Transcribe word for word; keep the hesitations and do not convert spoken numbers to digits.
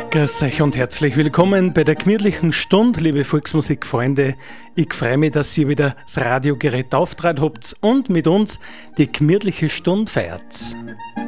Grüß euch und herzlich willkommen bei der gemütlichen Stunde, liebe Volksmusikfreunde. Ich freue mich, dass ihr wieder das Radiogerät auftrat habt und mit uns die gemütliche Stunde feiert.